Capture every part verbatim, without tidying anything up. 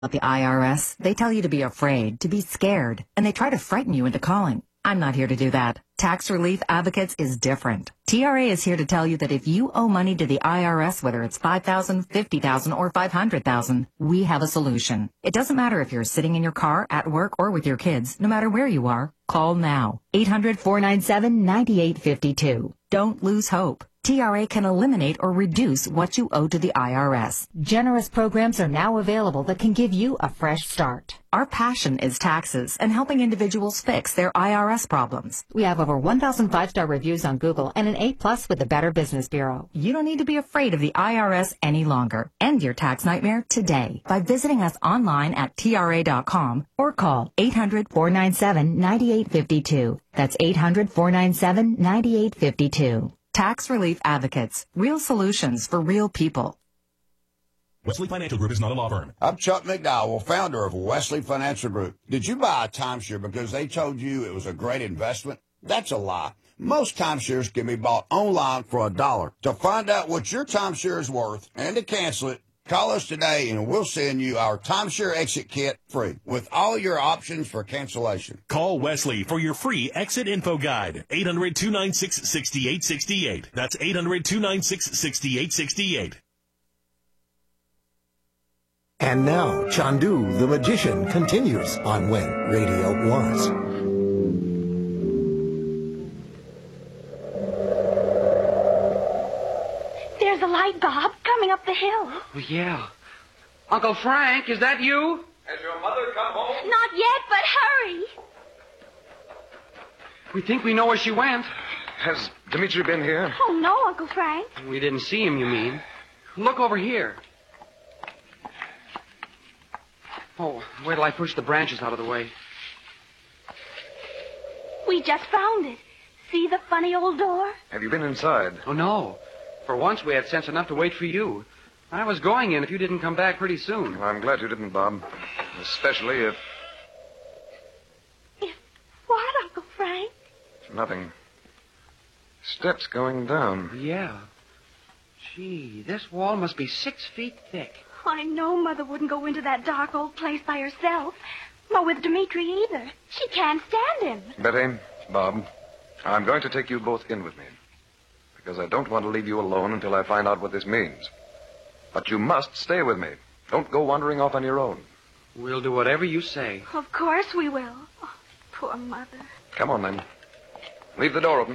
At the I R S, they tell you to be afraid, to be scared, and they try to frighten you into calling. I'm not here to do that. Tax Relief Advocates is different. T R A is here to tell you that if you owe money to the I R S, whether it's five thousand dollars, fifty thousand dollars, or five hundred thousand dollars, we have a solution. It doesn't matter if you're sitting in your car, at work, or with your kids. No matter where you are, call now. eight hundred, four nine seven, nine eight five two. Don't lose hope. T R A can eliminate or reduce what you owe to the I R S. Generous programs are now available that can give you a fresh start. Our passion is taxes and helping individuals fix their I R S problems. We have over one thousand five-star reviews on Google and an A plus with the Better Business Bureau. You don't need to be afraid of the I R S any longer. End your tax nightmare today by visiting us online at T R A dot com or call eight hundred, four nine seven, nine eight five two. That's eight hundred, four nine seven, nine eight five two. Tax Relief Advocates. Real solutions for real people. Wesley Financial Group is not a law firm. I'm Chuck McDowell, founder of Wesley Financial Group. Did you buy a timeshare because they told you it was a great investment? That's a lie. Most timeshares can be bought online for a dollar. To find out what your timeshare is worth and to cancel it, call us today and we'll send you our timeshare exit kit free with all your options for cancellation. Call Wesley for your free exit info guide. eight hundred, two nine six, six eight six eight. That's eight hundred, two nine six, six eight six eight. And now, Chandu the Magician continues on When Radio Was. There's a light, Bob, coming up the hill. Oh, yeah. Uncle Frank, is that you? Has your mother come home? Not yet, but hurry. We think we know where she went. Has Dimitri been here? Oh, no, Uncle Frank. We didn't see him, you mean? Look over here. Oh, wait till I push the branches out of the way. We just found it. See the funny old door? Have you been inside? Oh, no. For once, we had sense enough to wait for you. I was going in if you didn't come back pretty soon. Well, I'm glad you didn't, Bob. Especially if... If what, Uncle Frank? Nothing. Steps going down. Yeah. Gee, this wall must be six feet thick. I know Mother wouldn't go into that dark old place by herself. Nor with Dimitri either. She can't stand him. Betty, Bob, I'm going to take you both in with me. Because I don't want to leave you alone until I find out what this means. But you must stay with me. Don't go wandering off on your own. We'll do whatever you say. Of course we will. Oh, poor Mother. Come on, then. Leave the door open.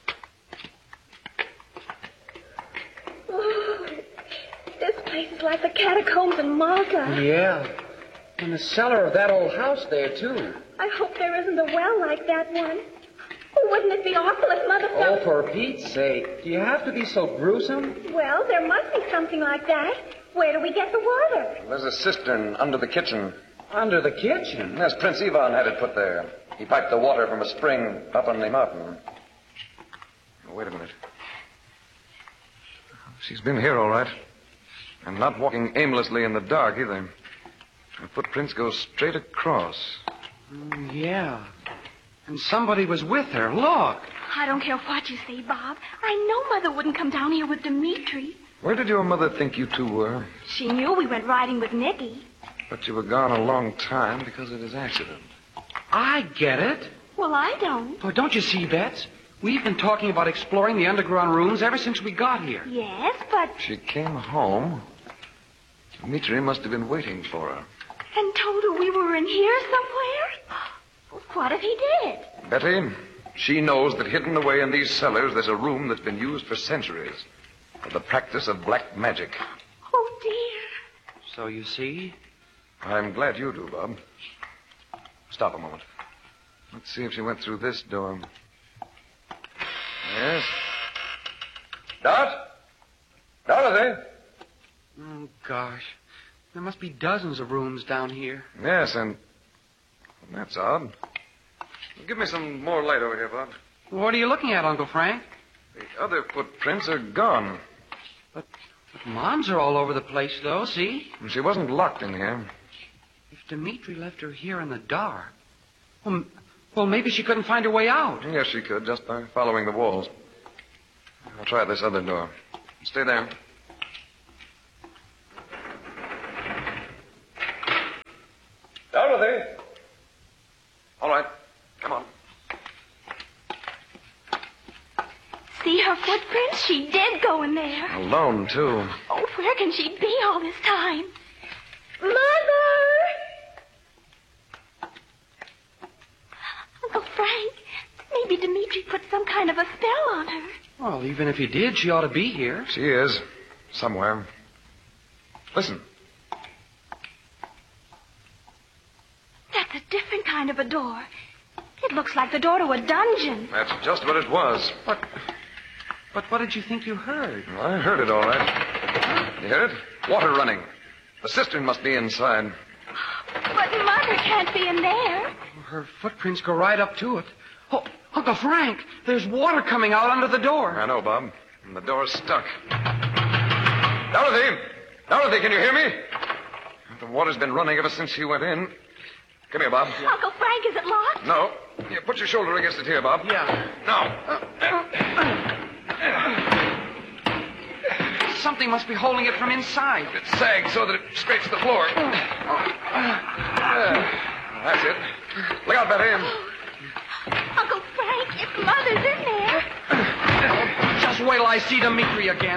Oh, this place is like the catacombs in Malta. Yeah. And the cellar of that old house there, too. I hope there isn't a well like that one. Oh, wouldn't it be awful if Mother fell... Oh, for Pete's sake. Do you have to be so gruesome? Well, there must be something like that. Where do we get the water? There's a cistern under the kitchen. Under the kitchen? Yes, Prince Ivan had it put there. He piped the water from a spring up on the mountain. Oh, wait a minute. She's been here, all right. And not walking aimlessly in the dark, either. Her footprints go straight across. Mm, yeah. And somebody was with her. Look. I don't care what you say, Bob. I know Mother wouldn't come down here with Dimitri. Where did your mother think you two were? She knew we went riding with Nicky. But you were gone a long time because of his accident. I get it. Well, I don't. Oh, don't you see, Bets? We've been talking about exploring the underground rooms ever since we got here. Yes, but... She came home. Dimitri must have been waiting for her. And told her we were in here somewhere? What if he did? Betty, she knows that hidden away in these cellars there's a room that's been used for centuries for the practice of black magic. Oh, dear. So you see? I'm glad you do, Bob. Stop a moment. Let's see if she went through this door. Yes. Dot? Dorothy? Oh, gosh. There must be dozens of rooms down here. Yes, and... That's odd. Give me some more light over here, Bob. What are you looking at, Uncle Frank? The other footprints are gone. But, but Mom's are all over the place, though, see? She wasn't locked in here. If Dimitri left her here in the dark... Well, m- well, maybe she couldn't find her way out. Yes, she could, just by following the walls. I'll try this other door. Stay there. Yes, she did go in there. Alone, too. Oh, where can she be all this time? Mother! Uncle Frank, maybe Dimitri put some kind of a spell on her. Well, even if he did, she ought to be here. She is. Somewhere. Listen. That's a different kind of a door. It looks like the door to a dungeon. That's just what it was. But, but what did you think you heard? I heard it all right. You hear it? Water running. The cistern must be inside. But Mother can't be in there. Her footprints go right up to it. Oh, Uncle Frank, there's water coming out under the door. I know, Bob. And the door's stuck. Dorothy! Dorothy, can you hear me? The water's been running ever since she went in. Come here, Bob. Uncle Frank, is it locked? No. Here, put your shoulder against it here, Bob. Yeah. Now. Something must be holding it from inside. It sags so that it scrapes the floor. There. That's it. Look out, Betty. Uncle Frank, if Mother's in there. Oh, just wait till I see Dimitri again.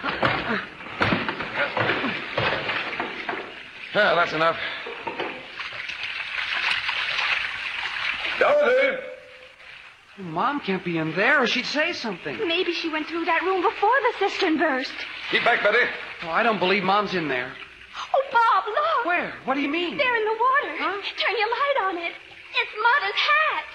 Yeah, that's enough. Dorothy! Mom can't be in there or she'd say something. Maybe she went through that room before the cistern burst. Keep back, Betty. Oh, I don't believe Mom's in there. Oh, Bob, look. Where? What do you mean? There in the water. Huh? Turn your light on it. It's Mother's hat.